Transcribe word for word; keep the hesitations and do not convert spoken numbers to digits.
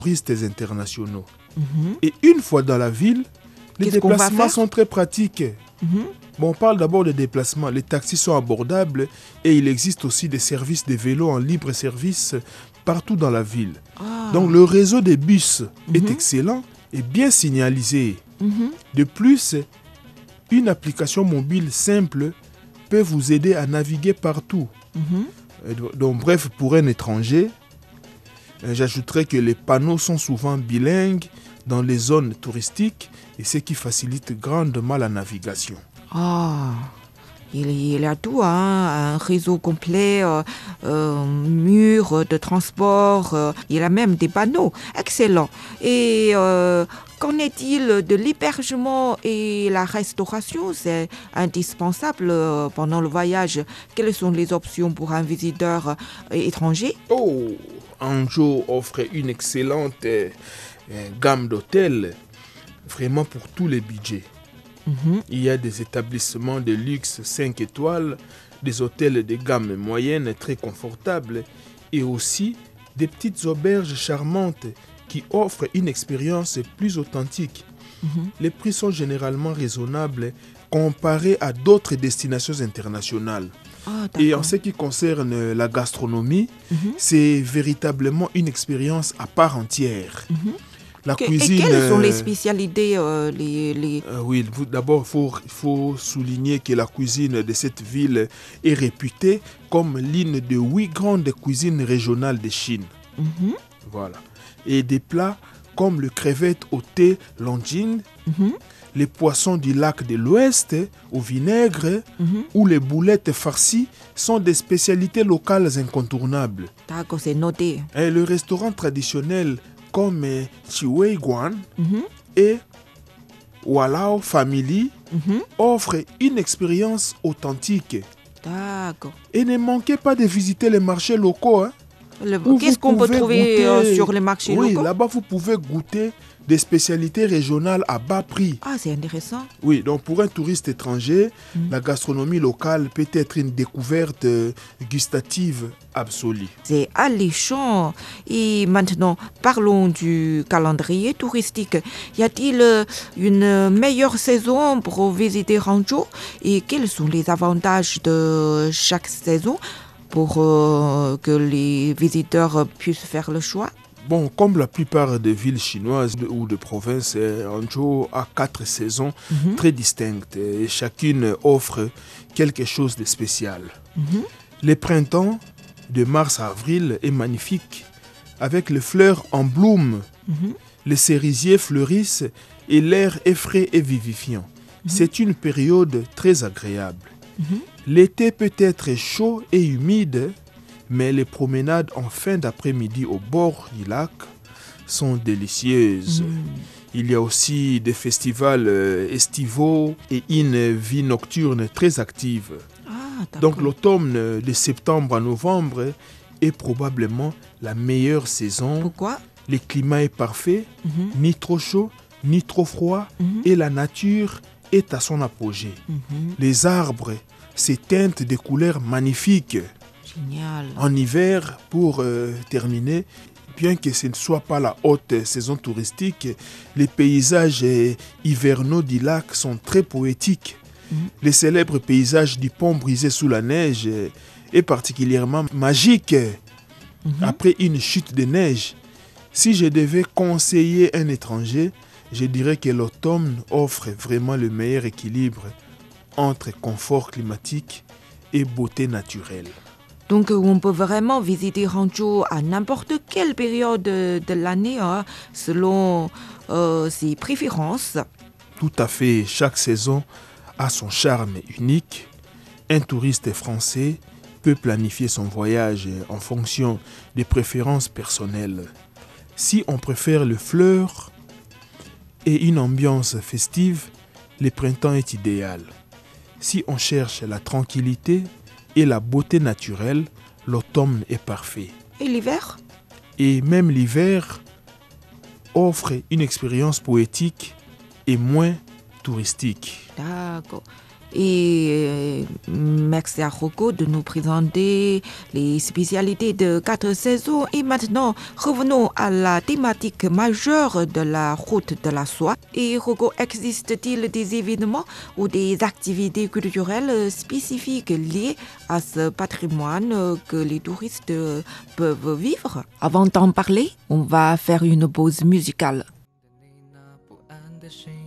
touristes internationaux. Mhm. Et une fois dans la ville, les Qu'est-ce qu'on va déplacements faire? sont très pratiques. Mhm. Bon, on parle d'abord des déplacements. Les taxis sont abordables et il existe aussi des services de vélos en libre service partout dans la ville. Ah. Donc le réseau des bus est Mhm. excellent et bien signalisé. Mhm. De plus, une application mobile simple peut vous aider à naviguer partout. Mhm. Euh, Donc bref, pour un étranger, euh, j'ajouterais que les panneaux sont souvent bilingues dans les zones touristiques et ce qui facilite grandement la navigation. Ah, il, il y a tout, hein, un réseau complet, euh, euh, mur de transport, euh, il y a même des panneaux. Excellent. Et euh, qu'en est-il de l'hébergement et la restauration? C'est indispensable euh, pendant le voyage. Quelles sont les options pour un visiteur euh, étranger? Oh, Anjo offre une excellente euh, euh, gamme d'hôtels, vraiment pour tous les budgets. Mhm. Il y a des établissements de luxe cinq étoiles, des hôtels de gamme moyenne très confortables et aussi des petites auberges charmantes qui offrent une expérience plus authentique. Mhm. Les prix sont généralement raisonnables comparés à d'autres destinations internationales. Ah, Et en d'accord. ce qui concerne la gastronomie, Mhm. c'est véritablement une expérience à part entière. Mhm. La Que- cuisine... Et quelles sont les euh, spécialités euh, les, les... Euh, oui, vous- d'abord, il faut, il faut souligner que la cuisine de cette ville est réputée comme l'une des huit grandes cuisines régionales de Chine. Mhm. Voilà. Et des plats comme le crevette au thé longines, Mhm. les poissons du lac de l'Ouest au vinaigre Mhm. ou les boulettes farcies sont des spécialités locales incontournables. D'accord, c'est noté. Et le restaurant traditionnel comme euh, Chiwei Guan Mhm. et Walao Family Mhm. offre une expérience authentique. D'accord. Et ne manquez pas de visiter les marchés locaux. Hein, Le- où Qu'est-ce vous qu'on peut pouvez trouver goûter- euh, sur les marchés Oui, locaux? là-bas, vous pouvez goûter des spécialités régionales à bas prix. Ah, c'est intéressant. Oui, donc pour un touriste étranger, Mm. la gastronomie locale peut être une découverte euh, gustative absolue. C'est alléchant. Et maintenant, parlons du calendrier touristique. Y a-t-il euh, une meilleure saison pour visiter Hangzhou? Et quels sont les avantages de chaque saison pour euh, que les visiteurs puissent faire le choix? Bon, comme la plupart des villes chinoises de- ou de provinces, euh, Hangzhou a quatre saisons Mhm. très distinctes et chacune offre quelque chose de spécial. Mhm. Le printemps, de mars à avril, est magnifique, avec les fleurs en bloom. Mhm. Les cerisiers fleurissent et l'air est frais et vivifiant. C'est une période très agréable. Mhm. L'été peut être chaud et humide, mais les promenades en fin d'après-midi au bord du lac sont délicieuses. Mm. Il y a aussi des festivals euh, estivaux et une vie nocturne très active. Ah, d'accord. Donc l'automne de septembre à novembre est probablement la meilleure saison. Pourquoi? Le climat est parfait, Mhm. ni trop chaud, ni trop froid, Mhm. et la nature est à son apogée. Mhm. Les arbres s'éteignent de couleurs magnifiques. Génial. En hiver, pour euh, terminer, bien que ce ne soit pas la haute saison touristique, les paysages euh, hivernaux du lac sont très poétiques. Mhm. Les célèbres paysages du pont brisé sous la neige euh, est particulièrement magique Mhm. après une chute de neige. Si je devais conseiller un étranger, je dirais que l'automne offre vraiment le meilleur équilibre entre confort climatique et beauté naturelle. Donc, euh, on peut vraiment visiter Hangzhou à n'importe quelle période de, de l'année, hein, selon euh, ses préférences. Tout à fait, chaque saison a son charme unique. Un touriste français peut planifier son voyage en fonction des préférences personnelles. Si on préfère le fleur et une ambiance festive, le printemps est idéal. Si on cherche la tranquillité et la beauté naturelle, l'automne est parfait. Et l'hiver? Et même l'hiver offre une expérience poétique et moins touristique. D'accord. Et merci à Rocco de nous présenter les spécialités de quatre saisons. Et maintenant, revenons à la thématique majeure de la route de la soie. Et Rocco, existe-t-il des événements ou des activités culturelles spécifiques liées à ce patrimoine que les touristes peuvent vivre? Avant d'en parler, on va faire une pause musicale.